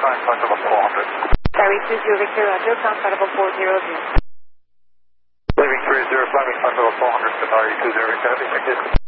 Flying flight level 400. Sorry, 20 Victor Roger, ground flight level 400. Leaving 30, flying flight level 400, Qatari 20 Victor, thank you.